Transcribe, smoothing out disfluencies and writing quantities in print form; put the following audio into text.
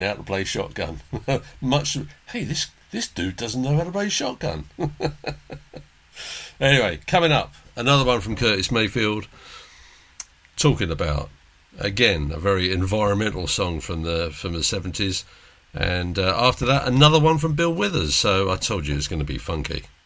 how to play shotgun. Much. Hey, this dude doesn't know how to play shotgun. Anyway, coming up, another one from Curtis Mayfield, talking about, again, a very environmental song from the 70s. And after that, another one from Bill Withers. So I told you it's going to be funky.